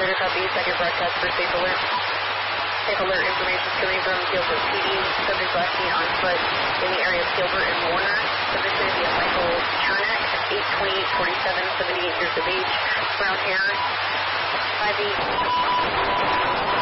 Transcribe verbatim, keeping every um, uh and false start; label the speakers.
Speaker 1: Operator copy, second broadcast for safe alert. Safe alert information coming from Gilbert P D. Subject last seen on foot in the area of Gilbert and Warner. The vicinity of Michael Chernak, eight twenty-eight forty-seven, seventy-eight years of age, brown hair, five eight.